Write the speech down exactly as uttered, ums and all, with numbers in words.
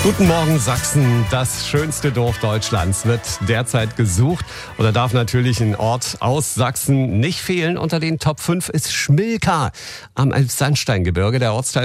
Guten Morgen Sachsen, das schönste Dorf Deutschlands wird derzeit gesucht oder darf natürlich ein Ort aus Sachsen nicht fehlen. Unter den Top fünf ist Schmilka am Elbsandsteingebirge. Der Ortsteil